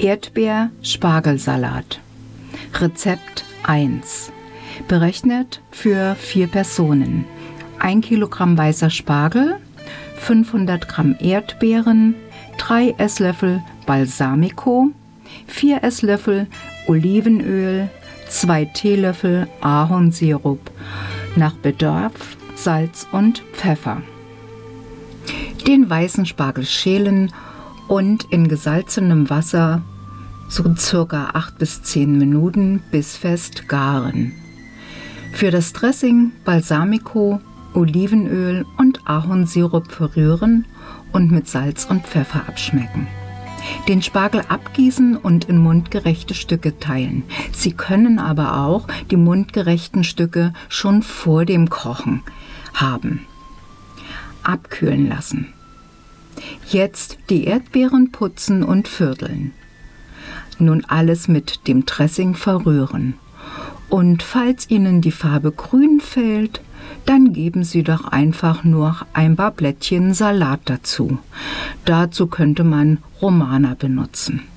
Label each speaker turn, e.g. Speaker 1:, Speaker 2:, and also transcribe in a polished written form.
Speaker 1: Erdbeer-Spargelsalat. Rezept 1. Berechnet für 4 Personen. 1 Kilogramm weißer Spargel, 500 Gramm Erdbeeren, 3 Esslöffel Balsamico, 4 Esslöffel Olivenöl, 2 Teelöffel Ahornsirup, nach Bedarf Salz und Pfeffer. Den weißen Spargel schälen und in gesalzenem Wasser so circa 8 bis 10 Minuten bissfest garen. Für das Dressing Balsamico, Olivenöl und Ahornsirup verrühren und mit Salz und Pfeffer abschmecken. Den Spargel abgießen und in mundgerechte Stücke teilen. Sie können aber auch die mundgerechten Stücke schon vor dem Kochen haben. Abkühlen lassen. Jetzt die Erdbeeren putzen und vierteln. Nun alles mit dem Dressing verrühren. Und falls Ihnen die Farbe grün fehlt, dann geben Sie doch einfach nur ein paar Blättchen Salat dazu. Dazu könnte man Romana benutzen.